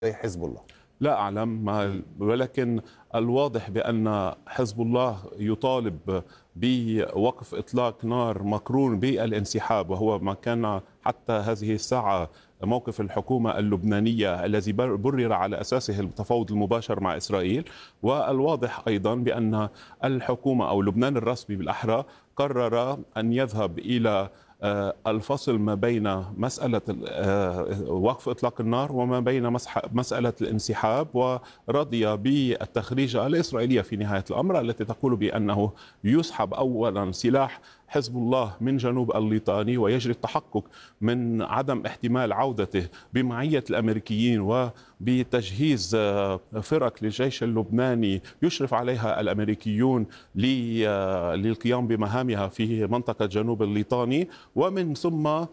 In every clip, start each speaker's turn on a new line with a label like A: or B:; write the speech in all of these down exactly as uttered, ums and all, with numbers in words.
A: حزب الله؟
B: لا أعلم، ولكن الواضح بأن حزب الله يطالب بوقف إطلاق نار مقرون بالانسحاب، وهو ما كان حتى هذه الساعة موقف الحكومة اللبنانية الذي برر على أساسه التفاوض المباشر مع إسرائيل. والواضح أيضا بأن الحكومة أو لبنان الرسمي بالأحرى قرر أن يذهب إلى الفصل ما بين مسألة وقف إطلاق النار وما بين مسألة الانسحاب، ورضي بالتخريج الإسرائيلية في نهاية الأمر التي تقول بأنه يسحب أولا سلاح حزب الله من جنوب الليطاني، ويجري التحقق من عدم احتمال عودته بمعية الأمريكيين وبتجهيز فرق للجيش اللبناني يشرف عليها الأمريكيون للقيام بمهامها في منطقة جنوب الليطاني، ومن ثم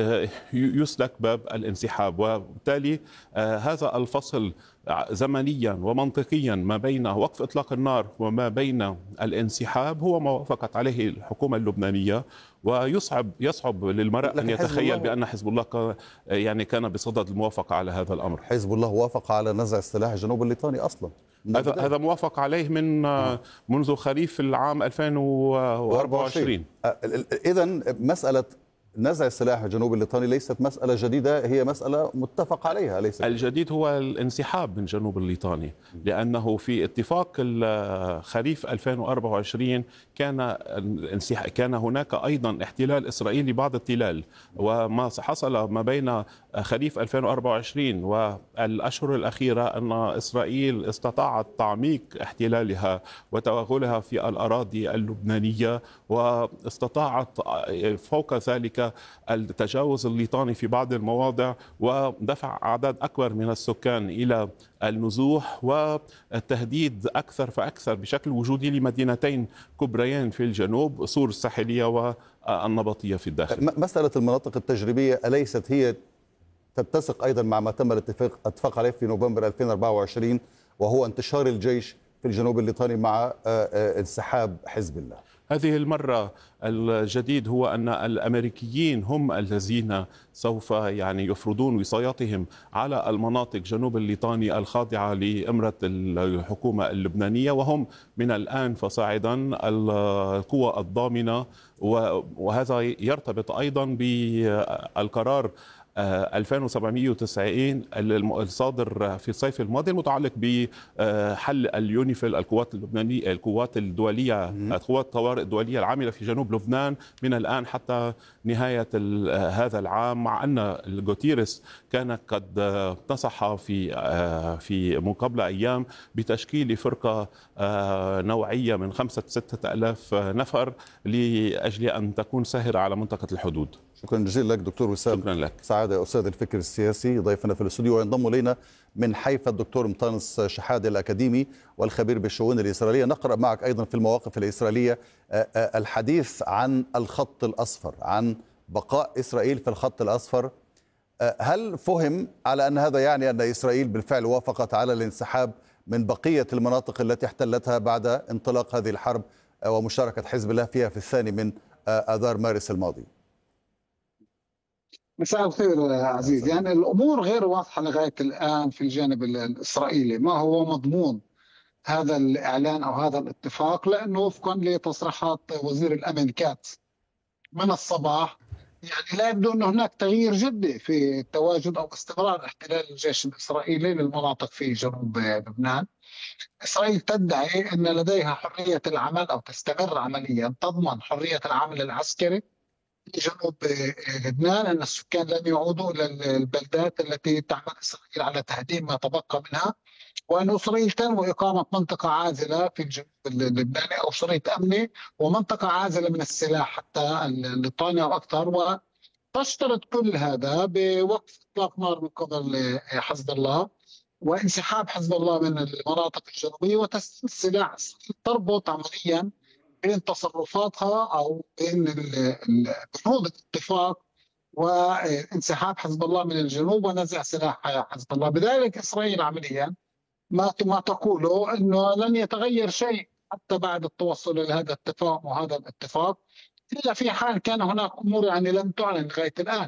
B: يسلك باب الانسحاب. وبالتالي هذا الفصل زمنيا ومنطقيا ما بين وقف إطلاق النار وما بين الانسحاب هو ما وافقت عليه الحكومة اللبنانية، ويصعب يصعب للمرء أن يتخيل بأن حزب الله يعني كان بصدد الموافقة على هذا الأمر.
A: حزب الله وافق على نزع سلاح الجنوب الليطاني أصلا،
B: هذا هذا موافق عليه من آه. منذ خريف العام ألفين وأربعة وعشرين.
A: إذا مسألة نزع السلاح الجنوب الليطاني ليست مسألة جديدة، هي مسألة متفق عليها. ليس
B: الجديد هو الانسحاب من جنوب الليطاني، لأنه في اتفاق خريف ألفين وأربعة وعشرين كان كان هناك أيضا احتلال إسرائيلي لبعض التلال، وما حصل ما بين خريف ألفين وأربعة وعشرين والأشهر الأخيرة أن إسرائيل استطاعت تعميق احتلالها وتوغلها في الأراضي اللبنانية، واستطاعت فوق ذلك التجاوز الليطاني في بعض المواضع ودفع أعداد أكبر من السكان إلى النزوح والتهديد أكثر فأكثر بشكل وجودي لمدينتين كبريين في الجنوب، صور الساحلية والنبطية في الداخل.
A: مسألة المناطق التجريبية أليست هي تتسق أيضا مع ما تم الاتفاق اتفق عليه في نوفمبر ألفين وأربعة وعشرين، وهو انتشار الجيش في الجنوب الليطاني مع انسحاب حزب الله؟
B: هذه المرة الجديد هو أن الأمريكيين هم الذين سوف يعني يفرضون وصايتهم على المناطق جنوب الليطاني الخاضعة لإمرة الحكومة اللبنانية، وهم من الآن فصاعدا القوى الضامنة، وهذا يرتبط أيضا بالقرار ألفين وسبعمئة وتسعين الصادر في الصيف الماضي المتعلق بحل اليونيفيل، القوات اللبنانية القوات الدولية القوات الطوارئ الدولية العاملة في جنوب لبنان من الآن حتى نهاية هذا العام، مع أن جوتيريس كان قد نصح في في من قبل أيام بتشكيل فرقة نوعية من خمسة ستة آلاف نفر لأجل أن تكون ساهرة على منطقة الحدود.
A: شكرا جزيلا لك دكتور وسام.
B: شكرا لك.
A: سعادة أستاذ الفكر السياسي ضيفنا في الاستوديو، وينضم إلينا من حيفا الدكتور مطانس شحادة الأكاديمي والخبير بالشؤون الإسرائيلية. نقرأ معك أيضا في المواقف الإسرائيلية الحديث عن الخط الأصفر، عن بقاء إسرائيل في الخط الأصفر. هل فهم على أن هذا يعني أن إسرائيل بالفعل وافقت على الانسحاب من بقية المناطق التي احتلتها بعد انطلاق هذه الحرب ومشاركة حزب الله فيها في الثاني من آذار مارس الماضي؟
C: مساء الخير عزيز. يعني الأمور غير واضحة لغاية الآن في الجانب الإسرائيلي، ما هو مضمون هذا الإعلان أو هذا الاتفاق، لأنه وفقا لتصريحات وزير الأمن كاتس من الصباح يعني لا يبدو أن هناك تغيير جدي في تواجد أو استمرار احتلال الجيش الإسرائيلي للمناطق في جنوب لبنان. إسرائيل تدعي أن لديها حرية العمل أو تستمر عمليا تضمن حرية العمل العسكري في جنوب لبنان، أن السكان لن يعودوا إلى البلدات التي تعمل إسرائيل على تهديم ما تبقى منها، وأن إسرائيل تنوي إقامة منطقة عازلة في الجنوب اللبناني أو شريط أمني ومنطقة عازلة من السلاح حتى الليطاني أو أكثر، وتشترط كل هذا بوقف إطلاق نار من قبل حزب الله وانسحاب حزب الله من المناطق الجنوبية وتسليم السلاح. تربط عمليا بين تصرفاتها أو بين بنود الاتفاق وانسحاب حزب الله من الجنوب ونزع سلاح حزب الله. بذلك إسرائيل عمليا ما ما تقوله أنه لن يتغير شيء حتى بعد التوصل إلى هذا الاتفاق وهذا الاتفاق، إلا في حال كان هناك أمور يعني لم تعلن لغاية الآن.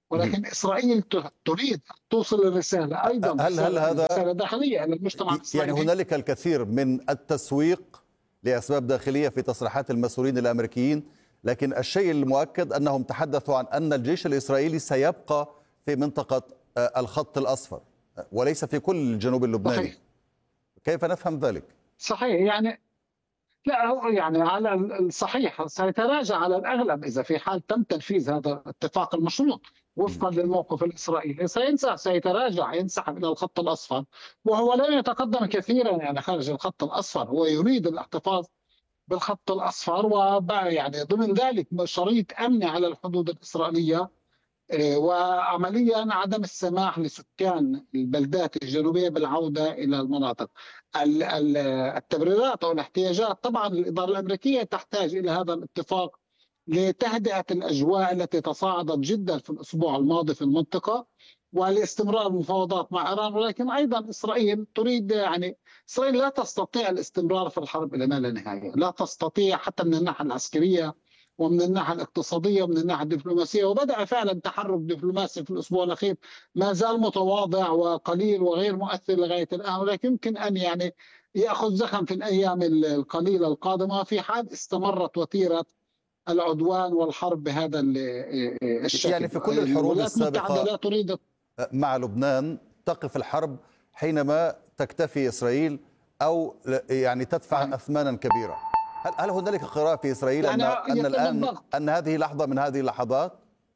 C: ولكن إسرائيل تريد أن توصل الرسالة أيضا،
A: هل هل هذا
C: رسالة داخلية إلى المجتمع الإسرائيلي.
A: يعني هنالك الكثير من التسويق لأسباب داخلية في تصريحات المسؤولين الأمريكيين، لكن الشيء المؤكد أنهم تحدثوا عن أن الجيش الإسرائيلي سيبقى في منطقة الخط الأصفر وليس في كل الجنوب اللبناني. صحيح. كيف نفهم ذلك؟
C: صحيح، يعني لا هو يعني على الصحيح سيتراجع على الأغلب إذا في حال تم تنفيذ هذا الاتفاق المشروط وفقا للموقف الإسرائيلي، سينسى سيتراجع ينسحب إلى الخط الأصفر، وهو لن يتقدم كثيرا يعني خارج الخط الأصفر، هو يريد الاحتفاظ بالخط الأصفر ويعني ضمن ذلك شريط أمني على الحدود الإسرائيلية، وعمليا عدم السماح لسكان البلدات الجنوبية بالعودة إلى المناطق. التبريرات أو الاحتياجات طبعا الإدارة الأمريكية تحتاج إلى هذا الاتفاق لتهدئة الأجواء التي تصاعدت جدا في الأسبوع الماضي في المنطقة ولاستمرار المفاوضات مع إيران، ولكن أيضا إسرائيل تريد يعني إسرائيل لا تستطيع الاستمرار في الحرب إلى ما لا نهاية، لا تستطيع حتى من الناحية العسكرية ومن الناحية الاقتصادية ومن الناحية الدبلوماسية، وبدأ فعلا تحرك دبلوماسي في الأسبوع الأخير ما زال متواضع وقليل وغير مؤثر لغاية الآن، ولكن يمكن أن يعني يأخذ زخم في الأيام القليلة القادمة في حال استمرت وتيرة العدوان والحرب بهذا الشكل.
A: يعني في كل الحروب السابقة
C: لا تريد
A: مع لبنان تقف الحرب حينما تكتفي إسرائيل أو يعني تدفع يعني أثمانا كبيرة. هل هل هنالك قراءة في إسرائيل يعني أن أن الآن أن هذه لحظة من هذه اللحظات؟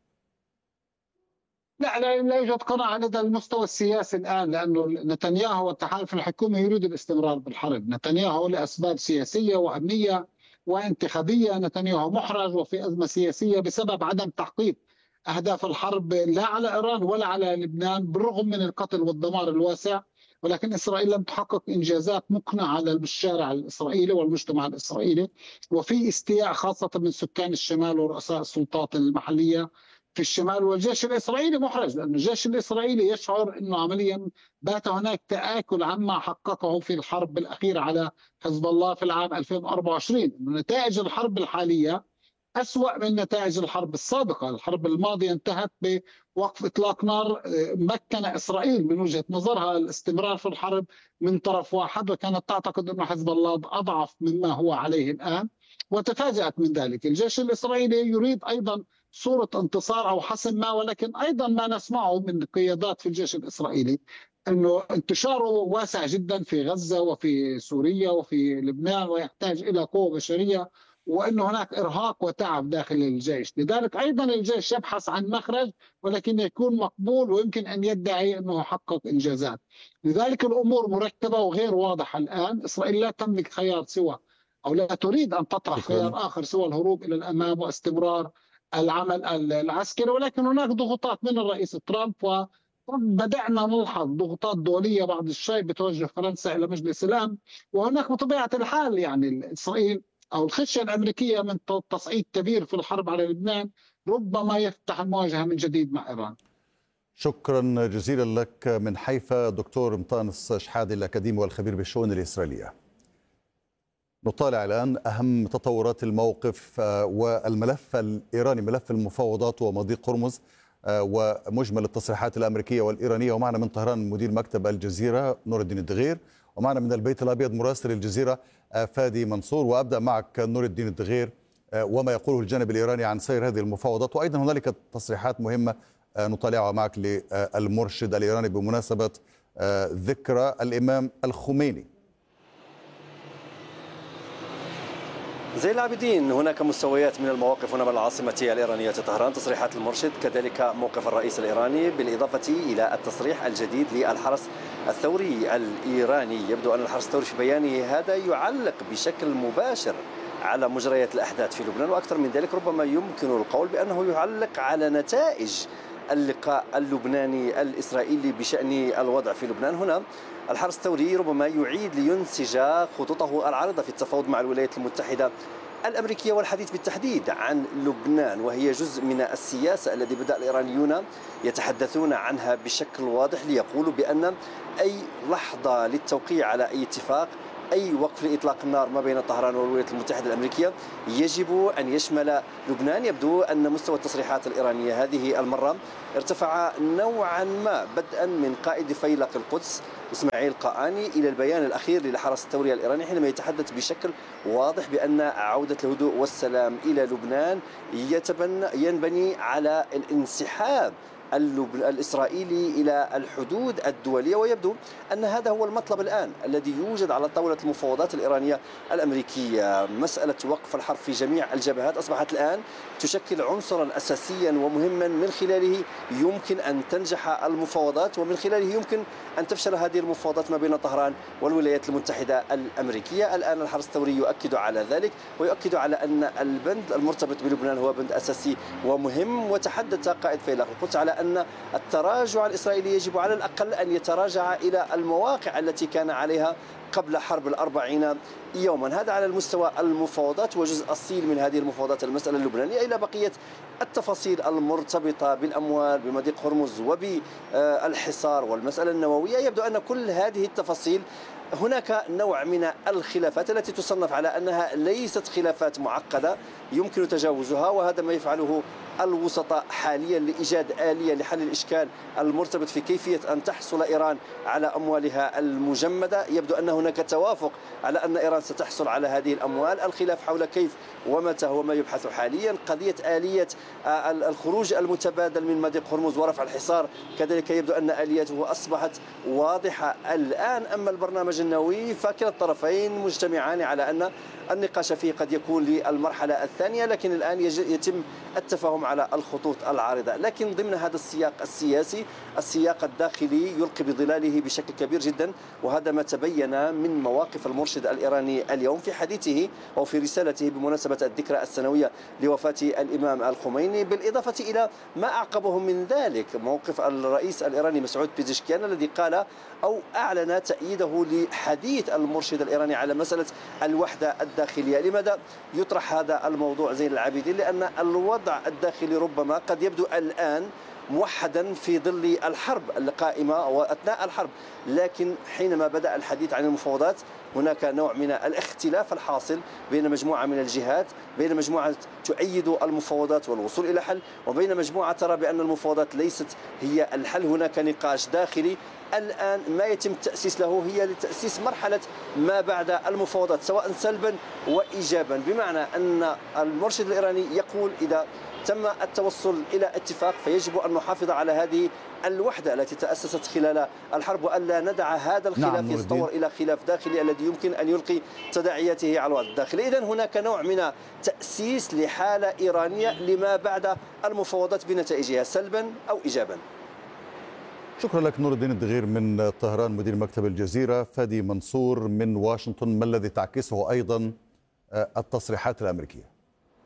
C: لا لا لا يوجد قناعة لدى المستوى السياسي الآن، لأنه نتنياهو والتحالف الحكومي يريد الاستمرار بالحرب. نتنياهو لأسباب سياسية وأمنية وانتخابية، نتنياهو محرج وفي أزمة سياسية بسبب عدم تحقيق أهداف الحرب لا على إيران ولا على لبنان بالرغم من القتل والدمار الواسع، ولكن إسرائيل لم تحقق إنجازات مقنعة على الشارع الإسرائيلي والمجتمع الإسرائيلي، وفي استياء خاصة من سكان الشمال ورؤساء السلطات المحلية في الشمال. والجيش الإسرائيلي محرج لأن الجيش الإسرائيلي يشعر أنه عمليا بات هناك تآكل عما حققه في الحرب الأخيرة على حزب الله في العام ألفين وأربعة وعشرين. نتائج الحرب الحالية أسوأ من نتائج الحرب السابقة. الحرب الماضية انتهت بوقف إطلاق نار مكن إسرائيل من وجهة نظرها الاستمرار في الحرب من طرف واحد، وكانت تعتقد أن حزب الله أضعف مما هو عليه الآن وتفاجأت من ذلك. الجيش الإسرائيلي يريد أيضا صورة انتصار أو حسم ما، ولكن أيضا ما نسمعه من قيادات في الجيش الإسرائيلي أنه انتشاره واسع جدا في غزة وفي سوريا وفي لبنان ويحتاج إلى قوة بشرية، وأن هناك إرهاق وتعب داخل الجيش. لذلك أيضا الجيش يبحث عن مخرج ولكن يكون مقبول ويمكن أن يدعي أنه حقق إنجازات. لذلك الأمور مركبة وغير واضحة الآن. إسرائيل لا تملك خيار سوى أو لا تريد أن تطرح خيار آخر سوى الهروب إلى الأمام واستمرار العمل العسكري، ولكن هناك ضغوطات من الرئيس ترامب و بدأنا نلحظ ضغوطات دولية بعض الشيء بتوجه فرنسا إلى مجلس الأمن، وهناك بطبيعة الحال يعني إسرائيل أو الخشية الأمريكية من تصعيد كبير في الحرب على لبنان ربما يفتح المواجهة من جديد مع إيران.
A: شكرا جزيلا لك من حيفا دكتور مطانس شحادي الأكاديمي والخبير بالشؤون الإسرائيلية. نطالع الآن أهم تطورات الموقف والملف الإيراني، ملف المفاوضات ومضيق هرمز ومجمل التصريحات الأمريكية والإيرانية. ومعنا من طهران مدير مكتب الجزيرة نور الدين الدغير، ومعنا من البيت الأبيض مراسل الجزيرة فادي منصور. وأبدأ معك نور الدين الدغير، وما يقوله الجانب الإيراني عن سير هذه المفاوضات، وأيضا هنالك تصريحات مهمة نطالعها معك للمرشد الإيراني بمناسبة ذكرى الإمام الخميني.
D: زي العابدين، هناك مستويات من المواقف هنا من العاصمة الإيرانية طهران، تصريحات المرشد، كذلك موقف الرئيس الإيراني، بالإضافة إلى التصريح الجديد للحرس الثوري الإيراني. يبدو أن الحرس الثوري في بيانه هذا يعلق بشكل مباشر على مجريات الأحداث في لبنان، وأكثر من ذلك ربما يمكن القول بأنه يعلق على نتائج اللقاء اللبناني الإسرائيلي بشأن الوضع في لبنان. هنا الحرس الثوري ربما يعيد لينسج خطوطه العارضة في التفاوض مع الولايات المتحدة الأمريكية والحديث بالتحديد عن لبنان، وهي جزء من السياسة الذي بدأ الإيرانيون يتحدثون عنها بشكل واضح، ليقولوا بأن أي لحظة للتوقيع على أي اتفاق أي وقف لإطلاق النار ما بين طهران والولايات المتحدة الأمريكية يجب أن يشمل لبنان. يبدو أن مستوى التصريحات الإيرانية هذه المرة ارتفع نوعا ما، بدءا من قائد فيلق القدس إسماعيل قاآني إلى البيان الأخير للحرس الثوري الإيراني حينما يتحدث بشكل واضح بأن عودة الهدوء والسلام إلى لبنان ينبني على الانسحاب الإسرائيلي إلى الحدود الدولية. ويبدو أن هذا هو المطلب الآن الذي يوجد على طاولة المفاوضات الإيرانية الأمريكية. مسألة وقف الحرب في جميع الجبهات أصبحت الآن تشكل عنصرا أساسيا ومهما من خلاله يمكن أن تنجح المفاوضات، ومن خلاله يمكن أن تفشل هذه المفاوضات ما بين طهران والولايات المتحدة الأمريكية. الآن الحرس الثوري يؤكد على ذلك، ويؤكد على أن البند المرتبط بلبنان هو بند أساسي ومهم. وتحدث قائد فيلق القدس على أن التراجع الإسرائيلي يجب على الأقل أن يتراجع إلى المواقع التي كان عليها قبل حرب الأربعين يوما. هذا على المستوى المفاوضات، وجزء أصيل من هذه المفاوضات المسألة اللبنانية. إلى بقية التفاصيل المرتبطة بالأموال بمضيق هرمز وبالحصار والمسألة النووية، يبدو أن كل هذه التفاصيل هناك نوع من الخلافات التي تصنف على أنها ليست خلافات معقدة يمكن تجاوزها، وهذا ما يفعله الوسطاء حاليا لإيجاد آلية لحل الإشكال المرتبط في كيفية أن تحصل إيران على أموالها المجمدة. يبدو أن هناك توافق على أن إيران ستحصل على هذه الأموال. الخلاف حول كيف ومتى هو ما يبحث حاليا. قضية آلية الخروج المتبادل من مضيق هرمز ورفع الحصار كذلك يبدو أن آليته أصبحت واضحة الآن. أما البرنامج النووي فكلا الطرفين مجتمعان على أن النقاش فيه قد يكون للمرحلة الثانية، لكن الآن يتم التفاهم على الخطوط العارضة. لكن ضمن هذا السياق السياسي، السياق الداخلي يلقي بظلاله بشكل كبير جدا، وهذا ما تبين من مواقف المرشد الإيراني اليوم في حديثه أو في رسالته بمناسبة الذكرى السنوية لوفاة الإمام الخميني، بالإضافة إلى ما أعقبه من ذلك موقف الرئيس الإيراني مسعود بيزشكيان الذي قال أو أعلن تأييده لحديث المرشد الإيراني على مسألة الوحدة الداخلية. لماذا يطرح هذا الموضوع زين العابدين؟ لأن الوضع الداخلي ربما قد يبدو الآن موحدا في ظل الحرب القائمة وأثناء الحرب، لكن حينما بدأ الحديث عن المفاوضات هناك نوع من الاختلاف الحاصل بين مجموعة من الجهات، بين مجموعة تؤيد المفاوضات والوصول إلى حل، وبين مجموعة ترى بأن المفاوضات ليست هي الحل. هناك نقاش داخلي الآن ما يتم التأسيس له هي لتأسيس مرحلة ما بعد المفاوضات سواء سلبا وإيجابا، بمعنى أن المرشد الإيراني يقول إذا تم التوصل إلى اتفاق فيجب أن نحافظ على هذه الوحدة التي تأسست خلال الحرب، وألا ندع هذا الخلاف نعم يتطور إلى خلاف داخلي الذي يمكن أن يلقي تداعياته على الوضع الداخلي. إذن هناك نوع من تأسيس لحالة إيرانية لما بعد المفاوضات بنتائجها سلبا أو إيجابا.
A: شكرا لك نور الدين الدغير من طهران، مدير مكتب الجزيرة. فادي منصور من واشنطن، ما الذي تعكسه أيضا التصريحات الأمريكية؟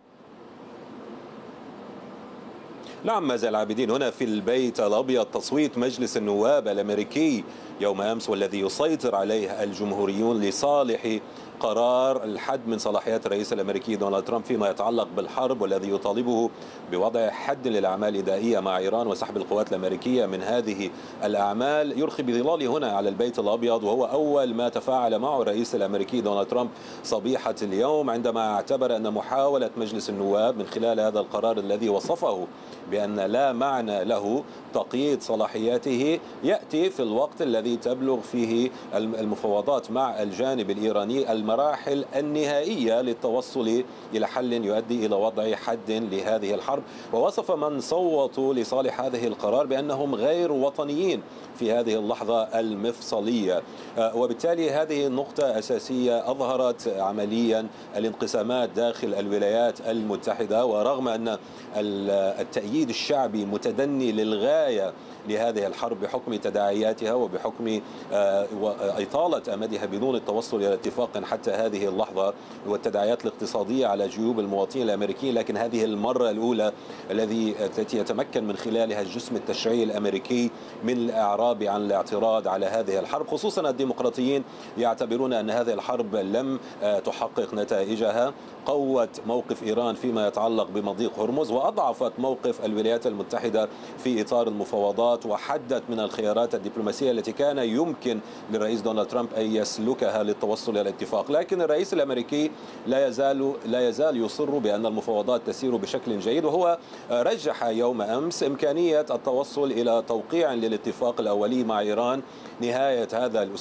E: نعم، ما زال العابدين هنا في البيت الأبيض تصويت مجلس النواب الأمريكي يوم أمس والذي يسيطر عليه الجمهوريون لصالح قرار الحد من صلاحيات الرئيس الأمريكي دونالد ترامب فيما يتعلق بالحرب، والذي يطالبه بوضع حد للأعمال الإدائية مع إيران وسحب القوات الأمريكية من هذه الأعمال. يرخي بظلاله هنا على البيت الأبيض، وهو أول ما تفاعل معه الرئيس الأمريكي دونالد ترامب صبيحة اليوم عندما اعتبر أن محاولة مجلس النواب من خلال هذا القرار الذي وصفه بأن لا معنى له تقييد صلاحياته يأتي في الوقت الذي تبلغ فيه المفاوضات مع الجانب الإيراني المراحل النهائية للتوصل إلى حل يؤدي إلى وضع حد لهذه الحرب. ووصف من صوتوا لصالح هذه القرار بأنهم غير وطنيين في هذه اللحظة المفصلية، وبالتالي هذه النقطة أساسية أظهرت عمليا الانقسامات داخل الولايات المتحدة. ورغم أن التأييد الشعبي متدني للغاية لهذه الحرب بحكم تداعياتها وبحكم إطالة أمدها بدون التوصل إلى اتفاق حتى هذه اللحظة والتداعيات الاقتصادية على جيوب المواطنين الأمريكيين، لكن هذه المرة الأولى الذي التي يتمكن من خلالها الجسم التشريعي الأمريكي من الإعراب عن الاعتراض على هذه الحرب. خصوصا الديمقراطيين يعتبرون أن هذه الحرب لم تحقق نتائجها. قوت موقف إيران فيما يتعلق بمضيق هرمز، وأضعفت موقف الولايات المتحدة في إطار المفاوضات، وحدت من الخيارات الدبلوماسية التي كان يمكن للرئيس دونالد ترامب أن يسلكها للتوصل إلى اتفاق. لكن الرئيس الأمريكي لا يزال لا يزال يصر بأن المفاوضات تسير بشكل جيد، وهو رجح يوم أمس إمكانية التوصل إلى توقيع للاتفاق الأولي مع إيران نهاية هذا الأسبوع.